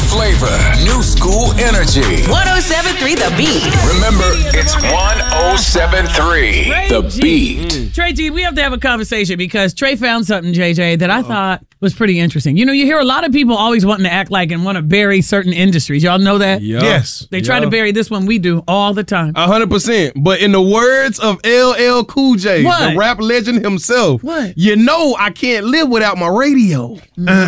flavor, new school energy. 107.3 The Beat. Remember, it's 107.3 The Beat. Trey G, we have to have a conversation because Trey found something, JJ, that I thought was pretty interesting. You know, you hear a lot of people always wanting to act like and want to bury certain industries. Y'all know that? Yes. They try to bury this one. We do all the time. 100%. But in the words of LL Cool J, What? the rap legend himself, What? you know I can't live without my radio.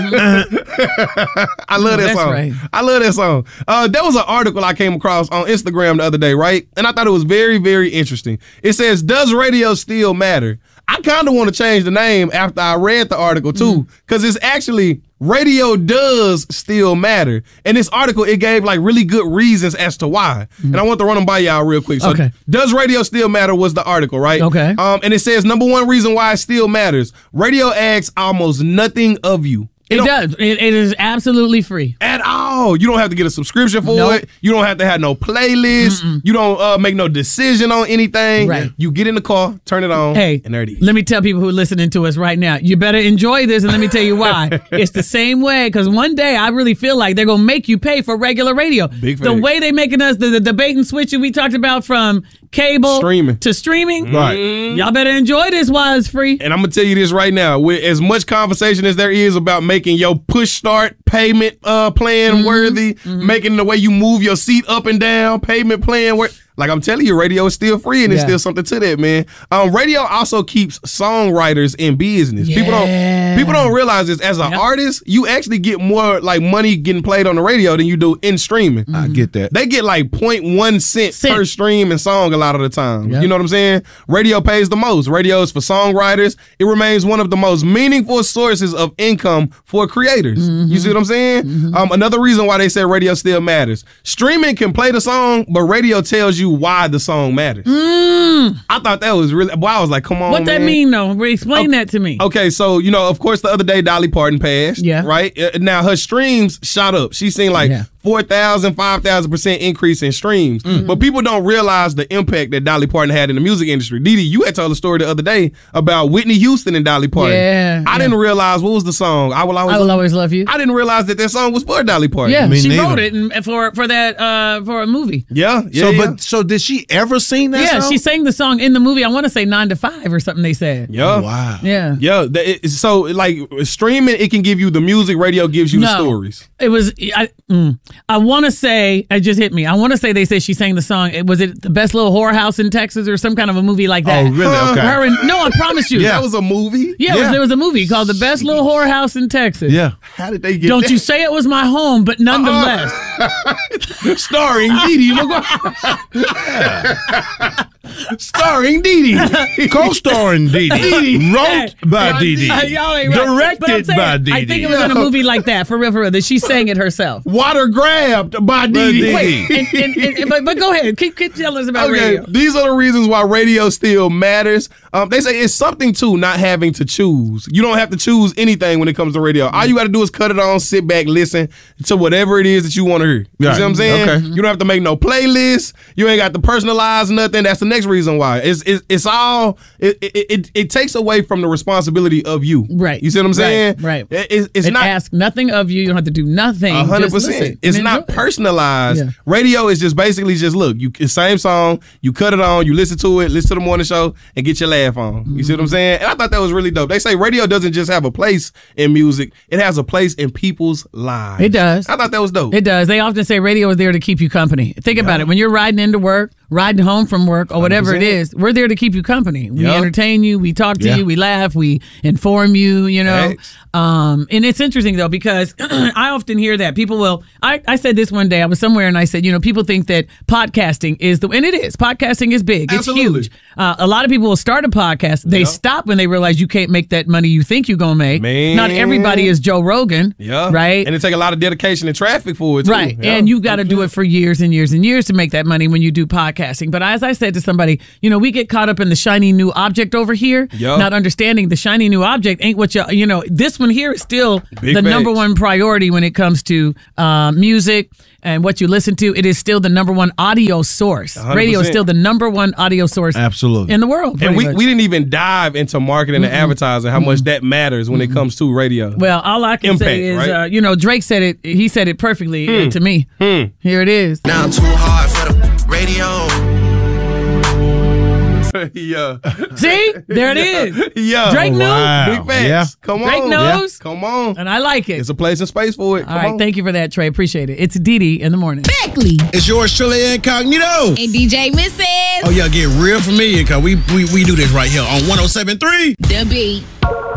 I love that That's song. right. I love that song. There was an article I came across on Instagram the other day, right? And I thought it was very, very interesting. It says, does radio still matter? I kind of want to change the name after I read the article, too, because it's actually radio does still matter. In this article, it gave like really good reasons as to why. And I want to run them by y'all real quick. So, Okay. does radio still matter was the article, right? Okay. And it says, number one reason why it still matters, radio asks almost nothing of you. It does. It is absolutely free. At all. You don't have to get a subscription for Nope. it. You don't have to have no playlist. You don't make no decision on anything. Right. You get in the car, turn it on, Hey, and there it is. let me tell people who are listening to us right now, you better enjoy this, and let me tell you why. It's the same way, because one day I really feel like they're going to make you pay for regular radio. Big The facts. way they making us, the debate and switching we talked about from cable Streaming. to streaming. Right. Y'all better enjoy this while it's free. And I'm going to tell you this right now. With as much conversation as there is about making your push start payment plan worthy, making the way you move your seat up and down, payment plan worthy. Like I'm telling you, radio is still free, and there's still something to that, man. Radio also keeps songwriters in business. People don't realize this. As an artist, you actually get more like money getting played on the radio than you do in streaming. I get that. They get like 0.1 cent per stream and song a lot of the time. Yep. You know what I'm saying? Radio pays the most. Radio is for songwriters. It remains one of the most meaningful sources of income for creators. You see what I'm saying? Another reason why they say radio still matters. Streaming can play the song, but radio tells you why the song matters. I thought that was really, boy, I was like, come on, What that man. mean, though? Explain that to me. Okay, so, you know, of course, the other day, Dolly Parton passed. Yeah. Right? Now, her streams shot up. She's seen like 4,000, 5,000% increase in streams. But people don't realize the impact that Dolly Parton had in the music industry. Didi, you had told a story the other day about Whitney Houston and Dolly Parton. Yeah. I didn't realize, what was the song? I Will Always Love You. I didn't realize that song was for Dolly Parton. Yeah, Me she neither. wrote it for that for a movie. Yeah. So did she ever sing that Yeah, song? she sang the song in the movie. I want to say 9 to 5 or something they said. Yeah. Wow. Yeah. Yeah. So, like, streaming, it can give you the music. Radio gives you the stories. It was, I want to say, it just hit me. I want to say they said she sang the song. Was it The Best Little Whorehouse in Texas or some kind of a movie like that? Oh, really? Okay. Her and, no, I promise you. That was a movie? Yeah, there was a movie called The Best Little Whorehouse in Texas. Yeah. How did they get Don't that? you say it was my home, but nonetheless. Starring Didi McGuire. Starring Didi. Co-starring Didi. Wrote by Didi. Y'all ain't right. But I'm Directed saying, by Didi. I think it was in a movie like that, for real, that she sang it herself. Water grabbed by Didi. Wait, but go ahead. Keep telling us about radio. These are the reasons why radio still matters. They say it's something to not having to choose. You don't have to choose anything when it comes to radio. All you got to do is cut it on, sit back, listen to whatever it is that you want to hear. You see what I'm saying? Okay. You don't have to make no playlist. You ain't got to personalize nothing. That's the next reason why. It's all it takes away from the responsibility of you. Right. You see what I'm saying? Right. It's It not asks nothing of you. You don't have to do nothing. 100%. It's not personalized. Yeah. Radio is just basically look, it's same song, you cut it on, you listen to the morning show, and get your laugh on. You see what I'm saying? And I thought that was really dope. They say radio doesn't just have a place in music, it has a place in people's lives. It does. I thought that was dope. It does. They often say radio is there to keep you company. Think about it. When you're riding into work, riding home from work, or whatever it 100%. is, we're there to keep you company. We Yep. entertain you, we talk to Yeah. you, we laugh, we inform you, you know. Thanks. And it's interesting, though, because I often hear that. People will, I said this one day, I was somewhere and I said, you know, people think that podcasting is and it is. Podcasting is big. Absolutely. It's huge. A lot of people will start a podcast. They stop when they realize you can't make that money you think you're going to make. Man. Not everybody is Joe Rogan. Yeah. Right? And it take a lot of dedication and traffic for it, too. Right. Yeah. And you got to do it for years and years and years to make that money when you do podcasts. podcasting. But as I said to somebody, you know, we get caught up in the shiny new object over here, Yup. not understanding the shiny new object ain't what you know, this one here is still Big the number facts. one priority when it comes to music and what you listen to. It is still the number one audio source. 100%. Radio is still the number one audio source Absolutely. in the world. And pretty much. we didn't even dive into marketing and advertising, how much that matters when it comes to radio. Well, all I can say is, Impact, right? you know, Drake said it. He said it perfectly to me. Here it is. Now I'm too hard for the radio. Yeah. See? There it is. Yeah. Drake knew. Wow. Big facts. Yeah. Come on. Drake knows. Come on. And I like it. There's a place and space for it. All right. Thank you for that, Trey. Appreciate it. It's Didi in the morning. Beckley It's yours truly, Incognito. and DJ Mrs. Oh, yeah, get real familiar because we do this right here on 107.3. The Beat.